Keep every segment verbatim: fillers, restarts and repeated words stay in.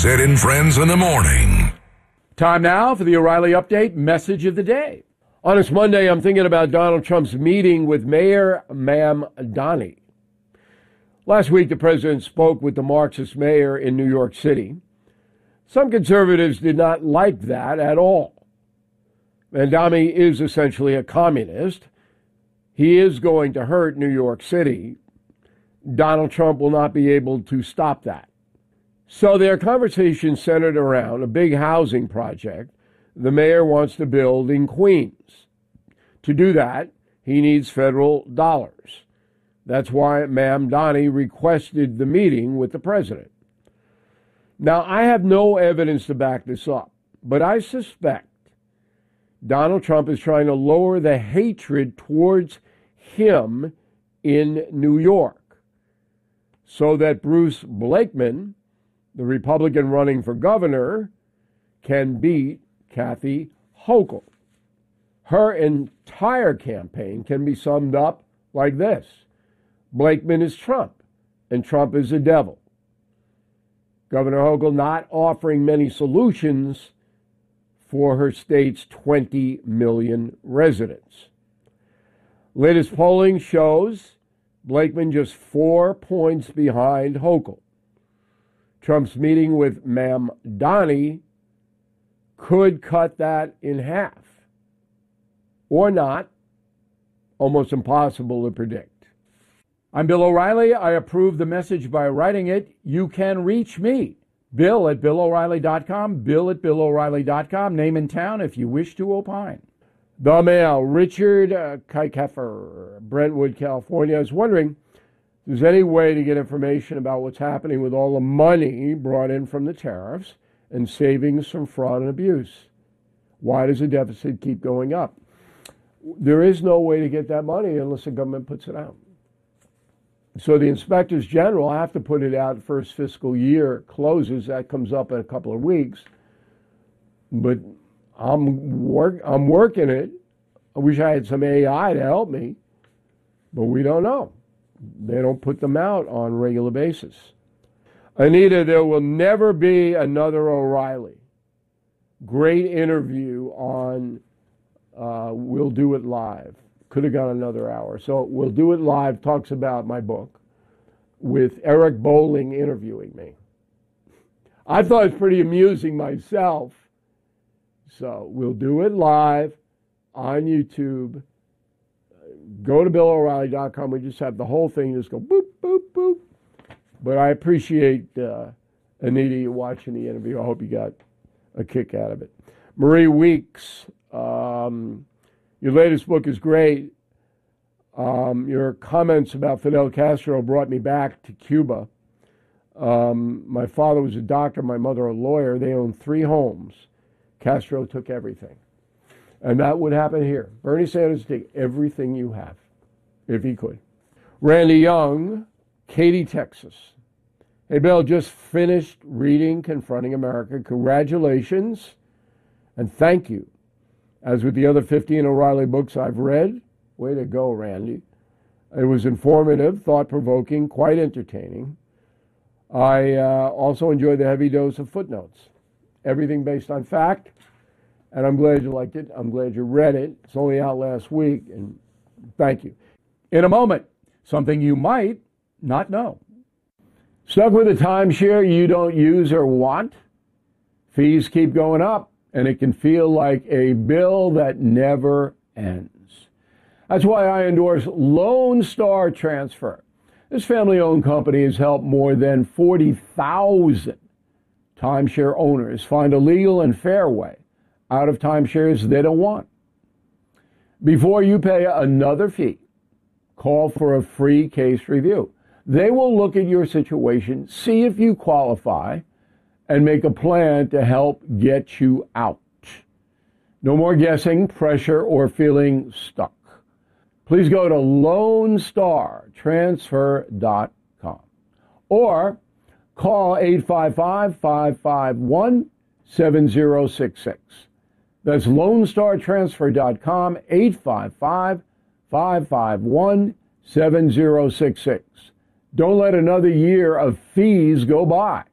Sid and Friends in the morning. Time now for the O'Reilly Update message of the day. On this Monday, I'm thinking about Donald Trump's meeting with Mayor Mamdani. Last week, the president spoke with the Marxist mayor in New York City. Some conservatives did not like that at all. Mamdani is essentially a communist. He is going to hurt New York City. Donald Trump will not be able to stop that. So their conversation centered around a big housing project the mayor wants to build in Queens. To do that, he needs federal dollars. That's why Mamdani requested the meeting with the president. Now, I have no evidence to back this up, but I suspect Donald Trump is trying to lower the hatred towards him in New York so that Bruce Blakeman, the Republican running for governor, can beat Kathy Hochul. Her entire campaign can be summed up like this: Blakeman is Trump, and Trump is the devil. Governor Hochul not offering many solutions for her state's twenty million residents. Latest polling shows Blakeman just four points behind Hochul. Trump's meeting with Mamdani could cut that in half. Or not. Almost impossible to predict. I'm Bill O'Reilly. I approve the message by writing it. You can reach me, Bill at Bill O'Reilly dot com, Bill at Bill O'Reilly dot com, name and town if you wish to opine. The Mail, Richard uh, Kuykefer, Brentwood, California, is wondering if there's any way to get information about what's happening with all the money brought in from the tariffs and savings from fraud and abuse. Why does the deficit keep going up? There is no way to get that money unless the government puts it out. So the inspectors general have to put it out first fiscal year closes. That comes up in a couple of weeks. But I'm work I'm working it. I wish I had some A I to help me, but we don't know. They don't put them out on a regular basis. Anita, there will never be another O'Reilly. Great interview on uh, We'll Do It Live. Could have gone another hour. So We'll Do It Live talks about my book with Eric Bolling interviewing me. I thought it was pretty amusing myself. So We'll Do It Live on YouTube. Go to Bill O'Reilly dot com. We just have the whole thing just go boop, boop, boop. But I appreciate, uh, Anita, you watching the interview. I hope you got a kick out of it. Marie Weeks, um, your latest book is great. Um, your comments about Fidel Castro brought me back to Cuba. Um, my father was a doctor, my mother a lawyer. They owned three homes. Castro took everything. And that would happen here. Bernie Sanders would take everything you have, if he could. Randy Young, Katy, Texas. Hey, Bill, just finished reading Confronting America. Congratulations and thank you. As with the other fifteen O'Reilly books I've read, way to go, Randy. It was informative, thought-provoking, quite entertaining. I uh, also enjoyed the heavy dose of footnotes. Everything based on fact. And I'm glad you liked it. I'm glad you read it. It's only out last week, and thank you. In a moment, something you might not know. Stuck with a timeshare you don't use or want? Fees keep going up, and it can feel like a bill that never ends. That's why I endorse Lone Star Transfer. This family-owned company has helped more than forty thousand timeshare owners find a legal and fair way out of timeshares they don't want. Before you pay another fee, call for a free case review. They will look at your situation, see if you qualify, and make a plan to help get you out. No more guessing, pressure, or feeling stuck. Please go to lone star transfer dot com or call eight five five, five five one, seven zero six six. That's lone star transfer dot com, eight five five, five five one, seven zero six six. Don't let another year of fees go by.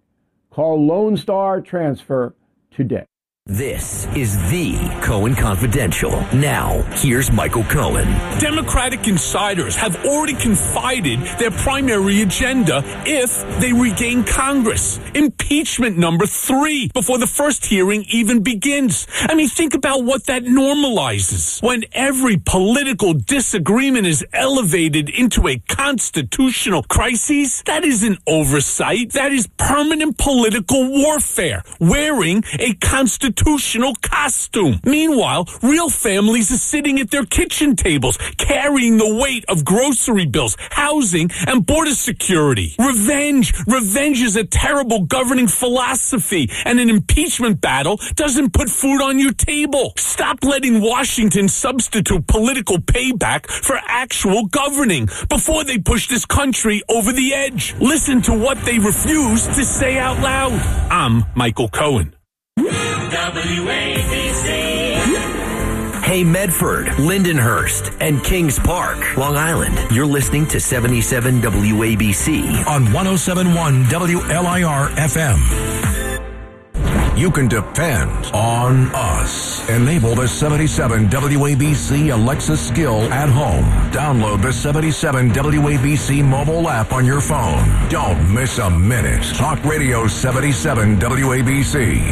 Call Lone Star Transfer today. This is the Cohen Confidential. Now, here's Michael Cohen. Democratic insiders have already confided their primary agenda if they regain Congress. Impeachment number three before the first hearing even begins. I mean, think about what that normalizes. When every political disagreement is elevated into a constitutional crisis, that isn't oversight. That is permanent political warfare, wearing a constitutional Constitutional costume. Meanwhile, real families are sitting at their kitchen tables, carrying the weight of grocery bills, housing, and border security. Revenge. Revenge is a terrible governing philosophy, and an impeachment battle doesn't put food on your table. Stop letting Washington substitute political payback for actual governing before they push this country over the edge. Listen to what they refuse to say out loud. I'm Michael Cohen. W A B C. Hey, Medford, Lindenhurst, and Kings Park, Long Island. You're listening to seventy-seven W A B C on one oh seven point one W L I R F M. You can depend on us. Enable the seventy-seven W A B C Alexa skill at home. Download the seventy-seven W A B C mobile app on your phone. Don't miss a minute. Talk Radio seventy-seven W A B C.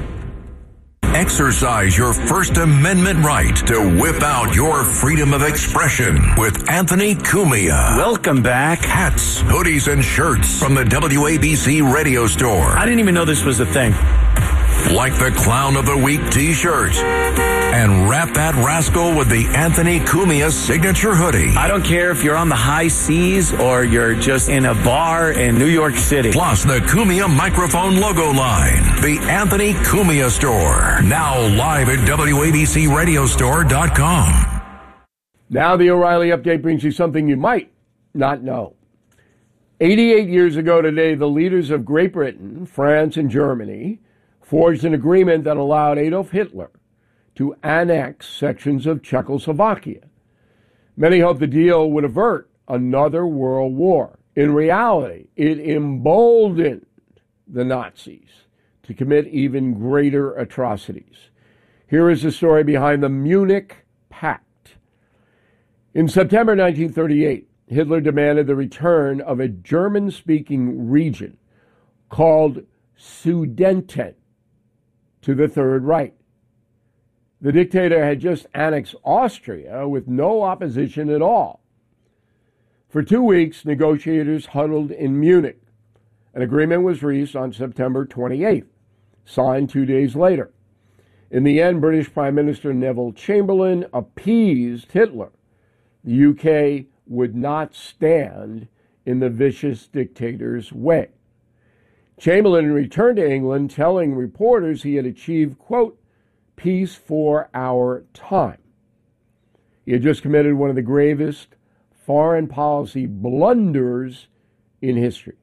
Exercise your First Amendment right to whip out your freedom of expression with Anthony Cumia. Welcome back. Hats, hoodies, and shirts from the W A B C radio store. I didn't even know this was a thing. Like the Clown of the Week t-shirt. And wrap that rascal with the Anthony Cumia signature hoodie. I don't care if you're on the high seas or you're just in a bar in New York City. Plus the Cumia microphone logo line. The Anthony Cumia Store. Now live at W A B C radio store dot com. Now the O'Reilly Update brings you something you might not know. eighty-eight years ago today, the leaders of Great Britain, France, and Germany forged an agreement that allowed Adolf Hitler to annex sections of Czechoslovakia. Many hoped the deal would avert another world war. In reality, it emboldened the Nazis to commit even greater atrocities. Here is the story behind the Munich Pact. In September nineteen thirty-eight, Hitler demanded the return of a German-speaking region called Sudeten to the Third Reich. The dictator had just annexed Austria with no opposition at all. For two weeks, negotiators huddled in Munich. An agreement was reached on September twenty-eighth, signed two days later. In the end, British Prime Minister Neville Chamberlain appeased Hitler. The U K would not stand in the vicious dictator's way. Chamberlain returned to England, telling reporters he had achieved, quote, peace for our time. He had just committed one of the gravest foreign policy blunders in history.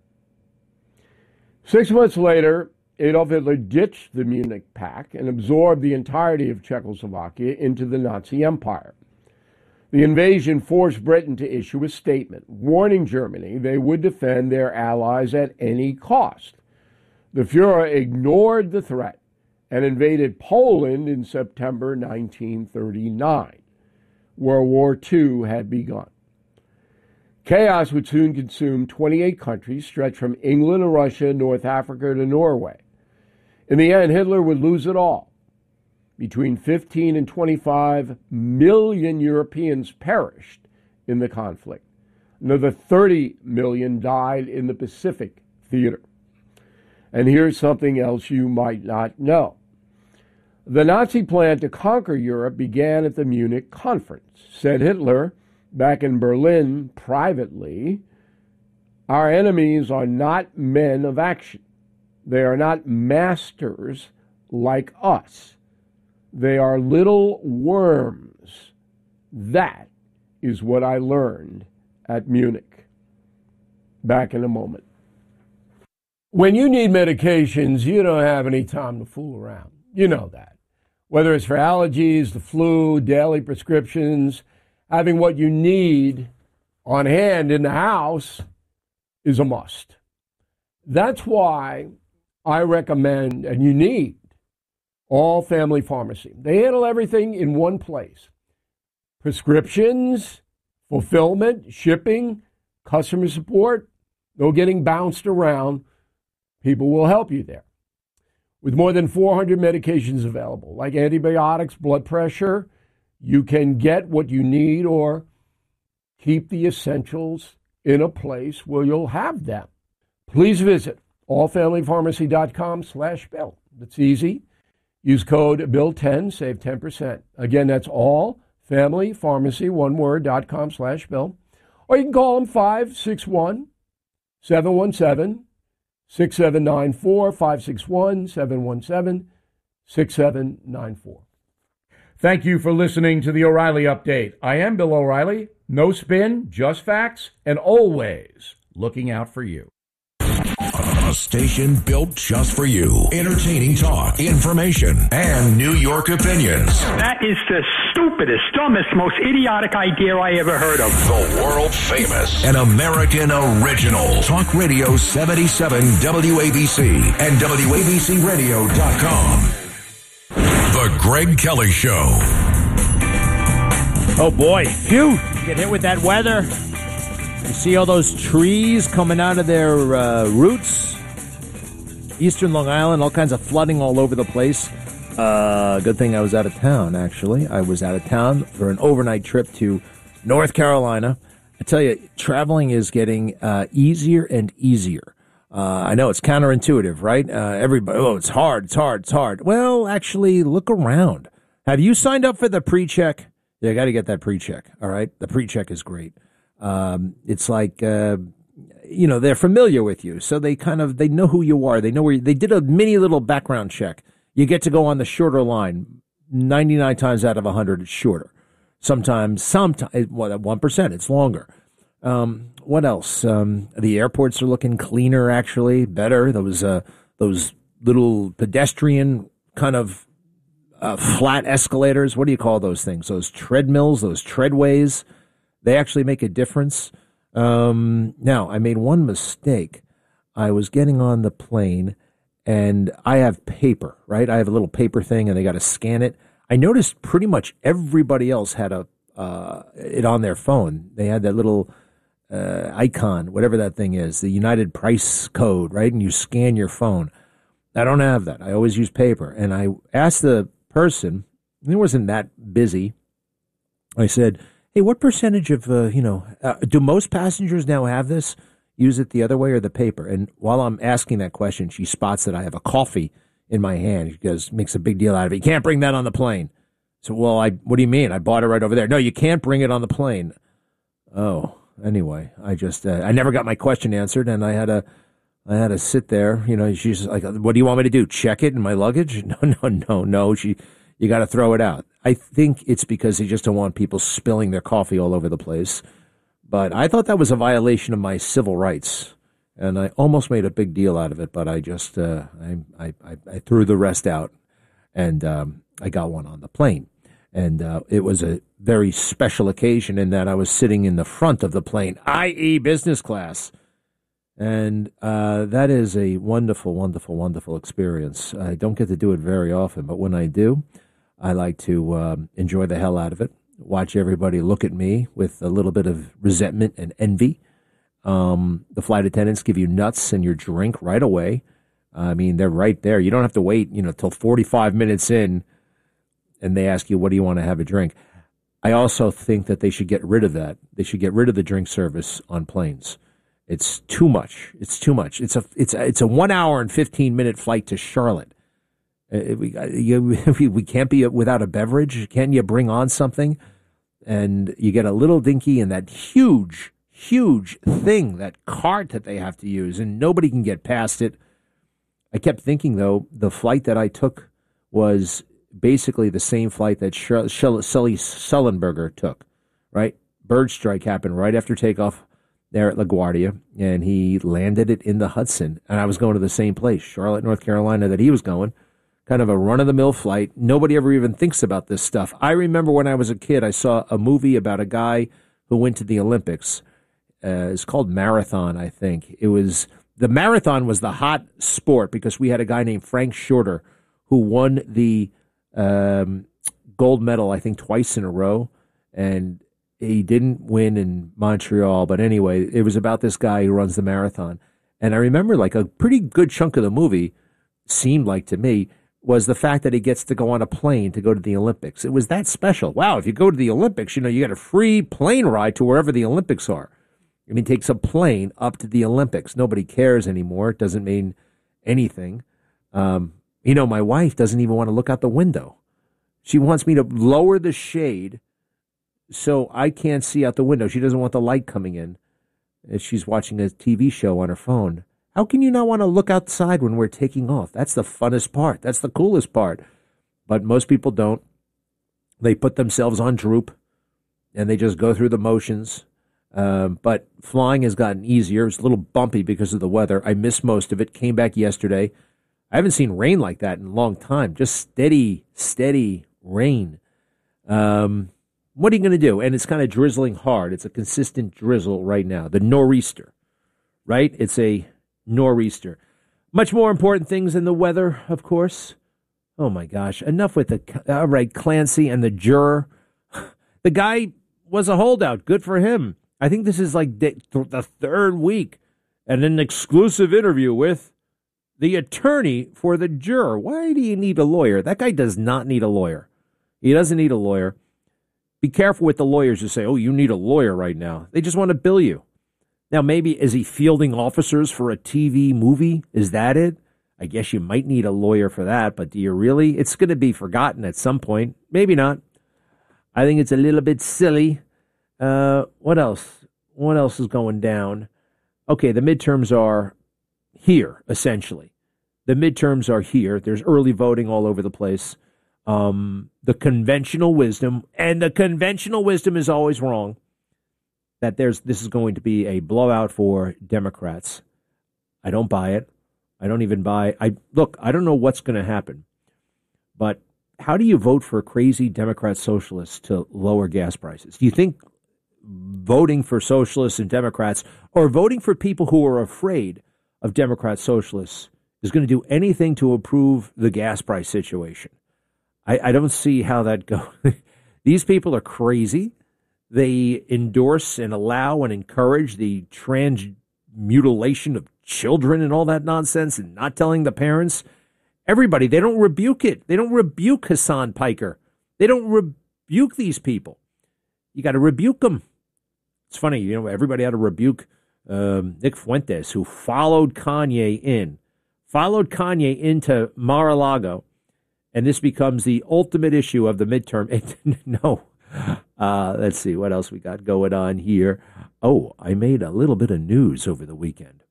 Six months later, Adolf Hitler ditched the Munich Pact and absorbed the entirety of Czechoslovakia into the Nazi Empire. The invasion forced Britain to issue a statement warning Germany they would defend their allies at any cost. The Fuhrer ignored the threat and invaded Poland in September nineteen thirty-nine. World War Two had begun. Chaos would soon consume twenty-eight countries, stretched from England to Russia, North Africa to Norway. In the end, Hitler would lose it all. Between fifteen and twenty-five million Europeans perished in the conflict. Another thirty million died in the Pacific theater. And here's something else you might not know. The Nazi plan to conquer Europe began at the Munich Conference. Said Hitler, back in Berlin privately, our enemies are not men of action. They are not masters like us. They are little worms. That is what I learned at Munich. Back in a moment. When you need medications, you don't have any time to fool around. You know that. Whether it's for allergies, the flu, daily prescriptions, having what you need on hand in the house is a must. That's why I recommend, and you need, All Family Pharmacy. They handle everything in one place. Prescriptions, fulfillment, shipping, customer support, no getting bounced around. People will help you there. With more than four hundred medications available, like antibiotics, blood pressure, you can get what you need or keep the essentials in a place where you'll have them. Please visit allfamilypharmacy.com slash bill. It's easy. Use code bill ten, save ten percent. Again, that's allfamilypharmacy, one word, dot com slash bill. Or you can call them five six one, seven one seven, six seven nine four, five six one, seven one seven, six seven nine four. Thank you for listening to the O'Reilly Update. I am Bill O'Reilly. No spin, just facts, and always looking out for you. A station built just for you. Entertaining talk, information, and New York opinions. That is the stupidest, dumbest, most idiotic idea I ever heard of. The world famous and American original. Talk Radio seventy-seven W A B C and W A B C radio dot com. The Greg Kelly Show. Oh boy, phew, get hit with that weather. You see all those trees coming out of their uh, roots. Eastern Long Island, all kinds of flooding all over the place. Uh, good thing I was out of town, actually. I was out of town for an overnight trip to North Carolina. I tell you, traveling is getting uh, easier and easier. Uh, I know it's counterintuitive, right? Uh, everybody, oh, it's hard, it's hard, it's hard. Well, actually, look around. Have you signed up for the pre-check? Yeah, I got to get that pre-check, all right? The pre-check is great. Um, it's like, uh, you know, they're familiar with you. So they kind of, they know who you are. They know where you, they did a mini little background check. You get to go on the shorter line. ninety-nine times out of one hundred, it's shorter. Sometimes, sometimes, what, at one percent, it's longer. Um, what else? Um, the airports are looking cleaner, actually, better. Those, uh, those little pedestrian kind of uh, flat escalators. What do you call those things? Those treadmills, those treadways. They actually make a difference. Um, now, I made one mistake. I was getting on the plane, and I have paper, right? I have a little paper thing, and they got to scan it. I noticed pretty much everybody else had a uh, it on their phone. They had that little uh, icon, whatever that thing is, the United Price code, right? And you scan your phone. I don't have that. I always use paper. And I asked the person, he wasn't that busy. I said, hey, what percentage of, uh, you know, uh, do most passengers now have this? Use it the other way or the paper? And while I'm asking that question, she spots that I have a coffee in my hand. She goes, makes a big deal out of it. You can't bring that on the plane. So, well, I, what do you mean? I bought it right over there. No, you can't bring it on the plane. Oh, anyway, I just, uh, I never got my question answered, and I had to, I had to sit there. You know, she's like, what do you want me to do? Check it in my luggage? No, no, no, no. She, you got to throw it out. I think it's because they just don't want people spilling their coffee all over the place. But I thought that was a violation of my civil rights, and I almost made a big deal out of it. But I just uh, I, I I threw the rest out, and um, I got one on the plane, and uh, it was a very special occasion in that I was sitting in the front of the plane, that is, business class, and uh, that is a wonderful, wonderful, wonderful experience. I don't get to do it very often, but when I do, I like to um, enjoy the hell out of it, watch everybody look at me with a little bit of resentment and envy. Um, the flight attendants give you nuts and your drink right away. I mean, they're right there. You don't have to wait, you know, till forty-five minutes in, and they ask you, what do you want to have a drink? I also think that they should get rid of that. They should get rid of the drink service on planes. It's too much. It's too much. It's a it's a, it's a one hour and fifteen minute flight to Charlotte. Uh, we, you, we can't be without a beverage. Can't you bring on something? And you get a little dinky in that huge, huge thing, that cart that they have to use, and nobody can get past it. I kept thinking, though, the flight that I took was basically the same flight that Sully Sullenberger took, right? Bird strike happened right after takeoff there at LaGuardia, and he landed it in the Hudson. And I was going to the same place, Charlotte, North Carolina, that he was going. Kind of a run-of-the-mill flight. Nobody ever even thinks about this stuff. I remember when I was a kid, I saw a movie about a guy who went to the Olympics. Uh, it's called Marathon, I think. It was the marathon was the hot sport because we had a guy named Frank Shorter who won the um, gold medal, I think, twice in a row. And he didn't win in Montreal. But anyway, it was about this guy who runs the marathon. And I remember like a pretty good chunk of the movie seemed like to me was the fact that he gets to go on a plane to go to the Olympics. It was that special. Wow, if you go to the Olympics, you know, you get a free plane ride to wherever the Olympics are. And he takes a plane up to the Olympics. Nobody cares anymore. It doesn't mean anything. Um, you know, my wife doesn't even want to look out the window. She wants me to lower the shade so I can't see out the window. She doesn't want the light coming in as she's watching a T V show on her phone. How can you not want to look outside when we're taking off? That's the funnest part. That's the coolest part. But most people don't. They put themselves on droop, and they just go through the motions. Um, but flying has gotten easier. It's a little bumpy because of the weather. I missed most of it. Came back yesterday. I haven't seen rain like that in a long time. Just steady, steady rain. Um, what are you going to do? And it's kind of drizzling hard. It's a consistent drizzle right now. The nor'easter, right? It's a nor'easter. Much more important things than the weather, of course. Oh, my gosh. Enough with the... All right, Clancy and the juror. The guy was a holdout. Good for him. I think this is like the third week and an exclusive interview with the attorney for the juror. Why do you need a lawyer? That guy does not need a lawyer. He doesn't need a lawyer. Be careful with the lawyers who say, oh, you need a lawyer right now. They just want to bill you. Now, maybe is he fielding officers for a T V movie? Is that it? I guess you might need a lawyer for that, but do you really? It's going to be forgotten at some point. Maybe not. I think it's a little bit silly. Uh, what else? What else is going down? Okay, the midterms are here, essentially. The midterms are here. There's early voting all over the place. Um, the conventional wisdom, and the conventional wisdom is always wrong, that there's this is going to be a blowout for Democrats. I don't buy it. I don't even buy I look, I don't know what's going to happen. But how do you vote for crazy Democrat socialists to lower gas prices? Do you think voting for socialists and Democrats or voting for people who are afraid of Democrat socialists is going to do anything to improve the gas price situation? I, I don't see how that goes. These people are crazy. They endorse and allow and encourage the transmutilation of children and all that nonsense and not telling the parents. Everybody, they don't rebuke it. They don't rebuke Hassan Piker. They don't rebuke these people. You got to rebuke them. It's funny, you know, everybody had to rebuke um, Nick Fuentes, who followed Kanye in, followed Kanye into Mar-a-Lago, and this becomes the ultimate issue of the midterm. no. Uh, let's see what else we got going on here. Oh, I made a little bit of news over the weekend.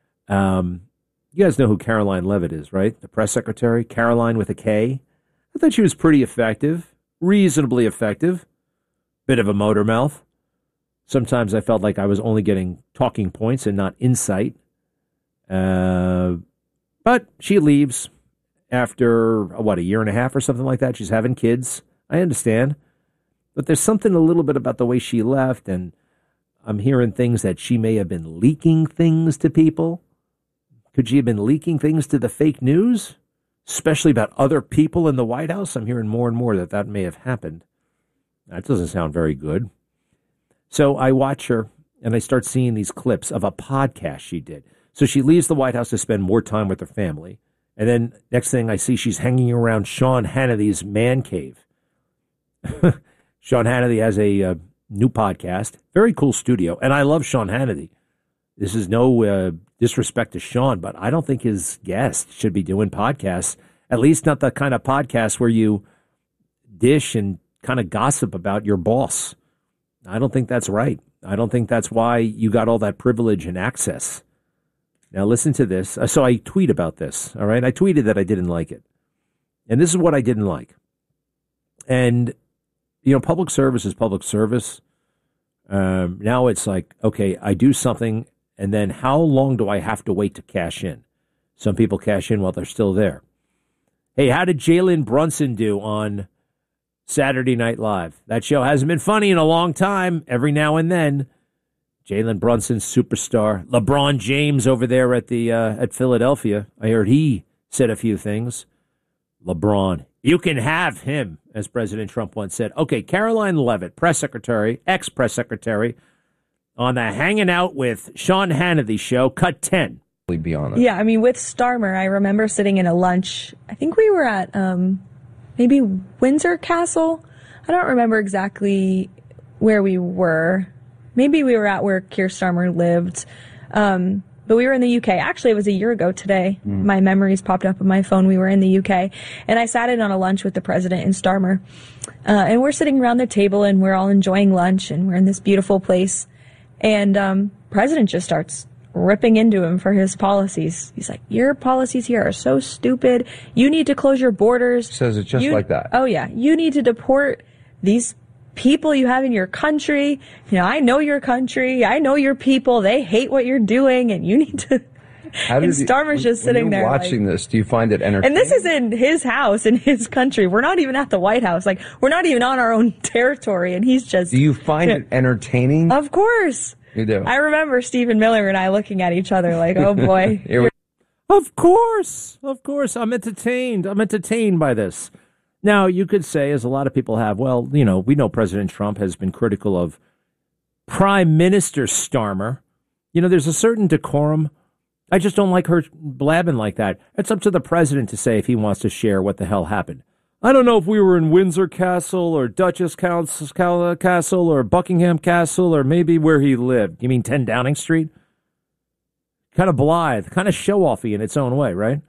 Um, you guys know who Caroline Leavitt is, right? The press secretary, Caroline with a K. I thought she was pretty effective, reasonably effective. Bit of a motor mouth. Sometimes I felt like I was only getting talking points and not insight. Uh, but she leaves after, what, a year and a half or something like that. She's having kids. I understand. But there's something a little bit about the way she left, and I'm hearing things that she may have been leaking things to people. Could she have been leaking things to the fake news, especially about other people in the White House? I'm hearing more and more that that may have happened. That doesn't sound very good. So I watch her, and I start seeing these clips of a podcast she did. So she leaves the White House to spend more time with her family. And then next thing I see, she's hanging around Sean Hannity's man cave. Sean Hannity has a uh, new podcast, very cool studio, and I love Sean Hannity. This is no uh, disrespect to Sean, but I don't think his guests should be doing podcasts, at least not the kind of podcast where you dish and kind of gossip about your boss. I don't think that's right. I don't think that's why you got all that privilege and access. Now listen to this. So I tweet about this, all right? I tweeted that I didn't like it. And this is what I didn't like. And you know, public service is public service. Um, now it's like, okay, I do something, and then how long do I have to wait to cash in? Some people cash in while they're still there. Hey, how did Jalen Brunson do on Saturday Night Live? That show hasn't been funny in a long time. Every now and then, Jalen Brunson, superstar. LeBron James over there at the uh, at Philadelphia. I heard he said a few things. LeBron, you can have him, as President Trump once said. Okay, Caroline Leavitt, press secretary, ex-press secretary, on the Hanging Out with Sean Hannity show, cut ten. Be honest. Yeah, I mean, with Starmer, I remember sitting in a lunch. I think we were at um, maybe Windsor Castle. I don't remember exactly where we were. Maybe we were at where Keir Starmer lived. Um, but we were in the U K. Actually, it was a year ago today. Mm. My memories popped up on my phone. We were in the U K. And I sat in on a lunch with the president and Starmer. Uh, and we're sitting around the table and we're all enjoying lunch and we're in this beautiful place. And um, president just starts ripping into him for his policies. He's like, your policies here are so stupid. You need to close your borders. Says it just you, like that. Oh, yeah. You need to deport these people you have in your country. You know, I know your country. I know your people. They hate what you're doing, and you need to. How and Starmer's you, just sitting when you're there watching like, this. Do you find it entertaining? And this is in his house, in his country. We're not even at the White House. Like, we're not even on our own territory, and he's just. Do you find it entertaining? Of course. You do. I remember Stephen Miller and I looking at each other like, oh boy. Here we- of course. Of course. I'm entertained. I'm entertained by this. Now, you could say, as a lot of people have, well, you know, we know President Trump has been critical of Prime Minister Starmer. You know, there's a certain decorum. I just don't like her blabbing like that. It's up to the president to say if he wants to share what the hell happened. I don't know if we were in Windsor Castle or Duchess Castle or Buckingham Castle or maybe where he lived. You mean ten Downing Street? Kind of blithe, kind of show-offy in its own way, right?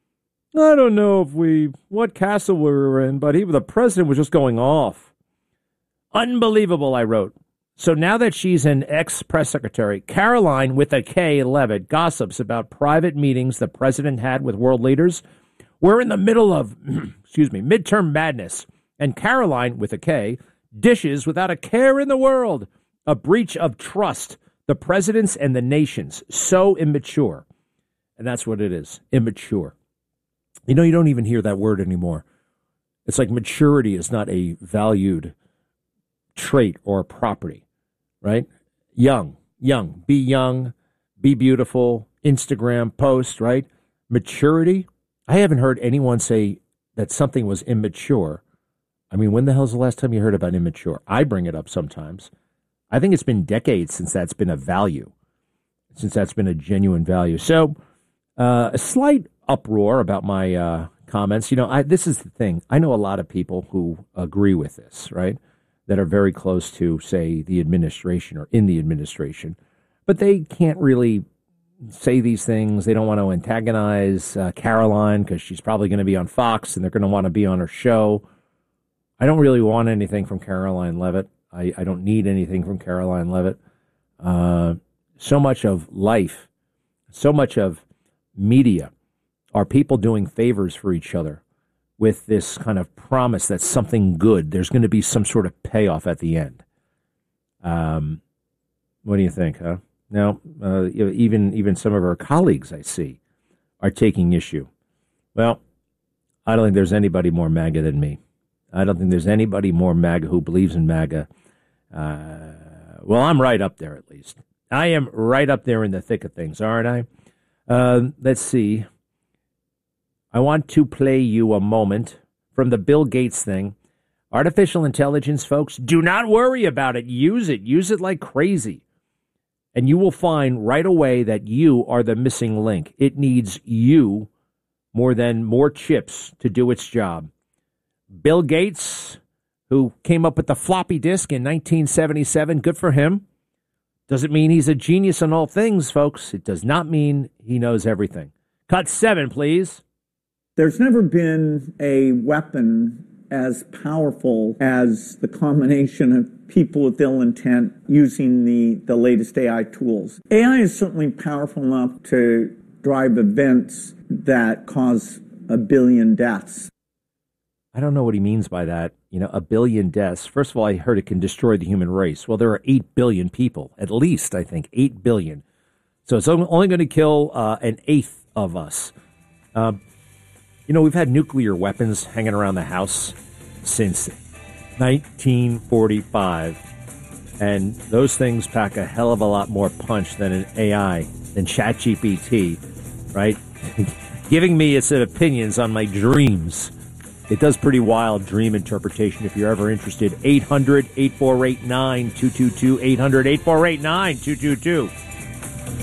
I don't know if we, what castle we were in, but he, the president was just going off. Unbelievable, I wrote. So now that she's an ex-press secretary, Caroline, with a K, Leavitt, gossips about private meetings the president had with world leaders. We're in the middle of, excuse me, midterm madness. And Caroline, with a K, dishes without a care in the world. A breach of trust. The president's and the nation's. So immature. And that's what it is. Immature. You know, you don't even hear that word anymore. It's like maturity is not a valued trait or property, right? Young, young, be young, be beautiful, Instagram post, right? Maturity. I haven't heard anyone say that something was immature. I mean, when the hell's the last time you heard about immature? I bring it up sometimes. I think it's been decades since that's been a value, since that's been a genuine value. So uh, a slight uproar about my uh, comments. You know, I, this is the thing. I know a lot of people who agree with this, right, that are very close to, say, the administration or in the administration, but they can't really say these things. They don't want to antagonize uh, Caroline because she's probably going to be on Fox and they're going to want to be on her show. I don't really want anything from Caroline Leavitt. I, I don't need anything from Caroline Leavitt. Uh, so much of life, so much of media are people doing favors for each other with this kind of promise that something good, there's going to be some sort of payoff at the end. Um, what do you think, huh? Now, uh, even even some of our colleagues I see are taking issue. Well, I don't think there's anybody more MAGA than me. I don't think there's anybody more MAGA who believes in MAGA. Uh, well, I'm right up there at least. I am right up there in the thick of things, aren't I? Uh, let's see. I want to play you a moment from the Bill Gates thing. Artificial intelligence, folks, do not worry about it. Use it. Use it like crazy. And you will find right away that you are the missing link. It needs you more than more chips to do its job. Bill Gates, who came up with the floppy disk in nineteen seventy-seven, good for him. Doesn't mean he's a genius on all things, folks. It does not mean he knows everything. Cut seven, please. There's never been a weapon as powerful as the combination of people with ill intent using the, the latest A I tools. A I is certainly powerful enough to drive events that cause a billion deaths. I don't know what he means by that. You know, a billion deaths. First of all, I heard it can destroy the human race. Well, there are eight billion people, at least, I think, eight billion. So it's only going to kill uh, an eighth of us. Uh, you know, we've had nuclear weapons hanging around the house since nineteen forty-five. And those things pack a hell of a lot more punch than an A I, than ChatGPT, right? Giving me its opinions on my dreams. It does pretty wild dream interpretation if you're ever interested. eight hundred, eight four eight, nine two two two, eight hundred, eight four eight, nine two two two.